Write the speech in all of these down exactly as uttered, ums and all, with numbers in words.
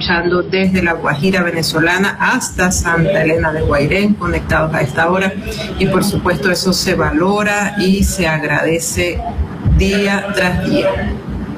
escuchando desde La Guajira venezolana hasta Santa Elena de Guairén, conectados a esta hora, y por supuesto eso se valora y se agradece día tras día.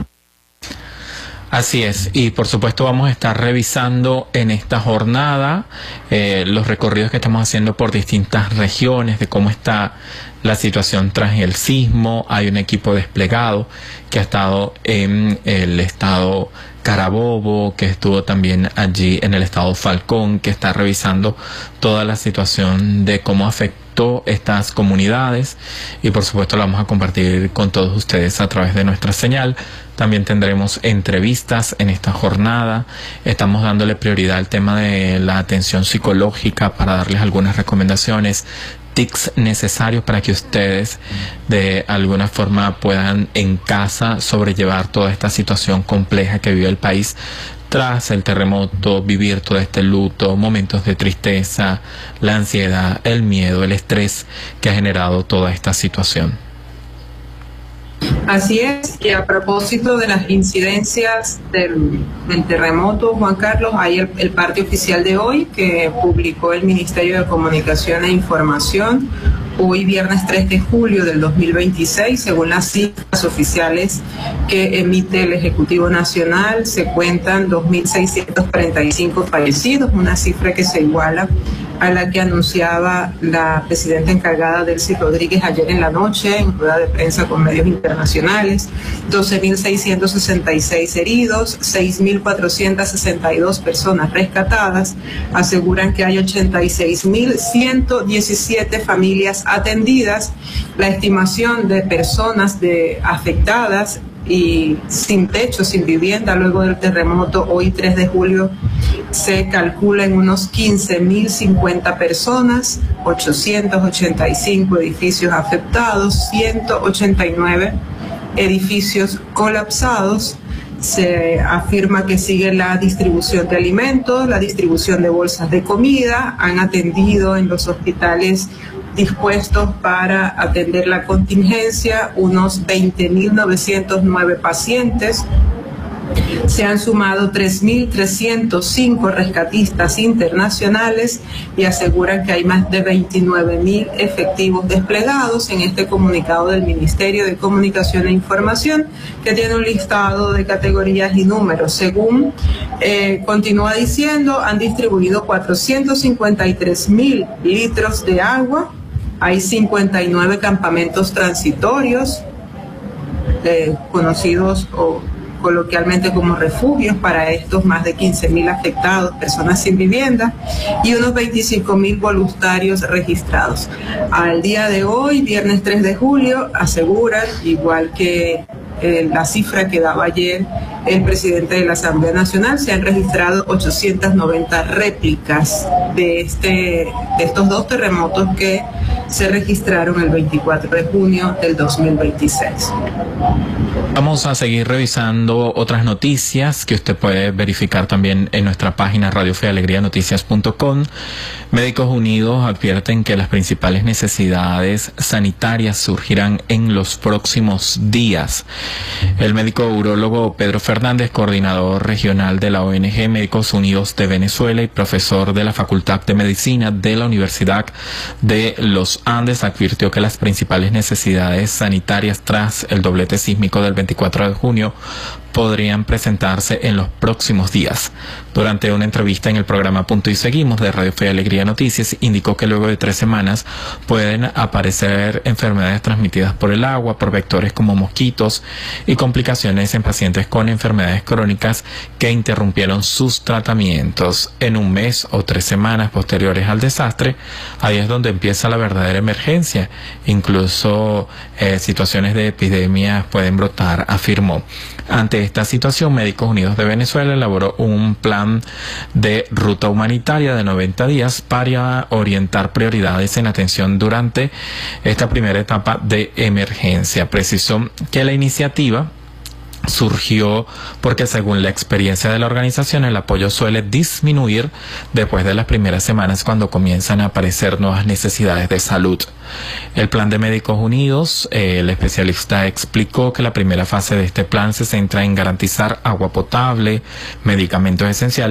Así es, y por supuesto vamos a estar revisando en esta jornada eh, los recorridos que estamos haciendo por distintas regiones, de cómo está la situación tras el sismo. Hay un equipo desplegado que ha estado en el estado Carabobo, que estuvo también allí en el estado Falcón, que está revisando toda la situación de cómo afectó estas comunidades, y por supuesto lo vamos a compartir con todos ustedes a través de nuestra señal. También tendremos entrevistas en esta jornada. Estamos dándole prioridad al tema de la atención psicológica para darles algunas recomendaciones, tips necesarios para que ustedes de alguna forma puedan en casa sobrellevar toda esta situación compleja que vive el país tras el terremoto, vivir todo este luto, momentos de tristeza, la ansiedad, el miedo, el estrés que ha generado toda esta situación. Así es, y a propósito de las incidencias del, del terremoto, Juan Carlos, hay el, el parte oficial de hoy que publicó el Ministerio de Comunicación e Información hoy viernes tres de julio del dos mil veintiséis. Según las cifras oficiales que emite el Ejecutivo Nacional, se cuentan dos mil seiscientos cuarenta y cinco fallecidos, una cifra que se iguala a la que anunciaba la presidenta encargada Delcy Rodríguez ayer en la noche en rueda de prensa con medios internacionales. doce mil seiscientos sesenta y seis heridos, seis mil cuatrocientas sesenta y dos personas rescatadas. Aseguran que hay ochenta y seis mil ciento diecisiete familias atendidas. La estimación de personas de afectadas y sin techo, sin vivienda luego del terremoto hoy tres de julio se calcula en unos quince mil cincuenta personas, ochocientos ochenta y cinco edificios afectados, ciento ochenta y nueve edificios colapsados. Se afirma que sigue la distribución de alimentos, la distribución de bolsas de comida. Han atendido en los hospitales dispuestos para atender la contingencia unos veinte mil novecientos nueve pacientes. Se han sumado tres mil trescientos cinco rescatistas internacionales y aseguran que hay más de veintinueve mil efectivos desplegados. En este comunicado del Ministerio de Comunicación e Información, que tiene un listado de categorías y números, según eh, continúa diciendo, han distribuido cuatrocientos cincuenta y tres mil litros de agua. Hay cincuenta y nueve campamentos transitorios, eh, conocidos o coloquialmente como refugios para estos más de quince mil afectados, personas sin vivienda, y unos veinticinco mil voluntarios registrados. Al día de hoy, viernes tres de julio, aseguran, igual que eh, la cifra que daba ayer el presidente de la Asamblea Nacional, se han registrado ochocientas noventa réplicas de, este, de estos dos terremotos que se registraron el veinticuatro de junio del dos mil veintiséis. Vamos a seguir revisando otras noticias que usted puede verificar también en nuestra página radio fe alegría noticias punto com. Médicos Unidos advierten que las principales necesidades sanitarias surgirán en los próximos días. El médico urólogo Pedro Fernández, coordinador regional de la O N G Médicos Unidos de Venezuela y profesor de la Facultad de Medicina de la Universidad de los Andes, advirtió que las principales necesidades sanitarias tras el doblete sísmico del veinticuatro de junio podrían presentarse en los próximos días. Durante una entrevista en el programa Punto y Seguimos de Radio Fe y Alegría Noticias, indicó que luego de tres semanas pueden aparecer enfermedades transmitidas por el agua, por vectores como mosquitos, y complicaciones en pacientes con enfermedades crónicas que interrumpieron sus tratamientos. En un mes o tres semanas posteriores al desastre, ahí es donde empieza la verdadera emergencia. Incluso eh, situaciones de epidemia pueden brotar, afirmó. Ante esta situación, Médicos Unidos de Venezuela elaboró un plan de ruta humanitaria de noventa días para orientar prioridades en atención durante esta primera etapa de emergencia. Precisó que la iniciativa surgió porque, según la experiencia de la organización, el apoyo suele disminuir después de las primeras semanas cuando comienzan a aparecer nuevas necesidades de salud. El plan de Médicos Unidos, eh, el especialista explicó que la primera fase de este plan se centra en garantizar agua potable, medicamentos esenciales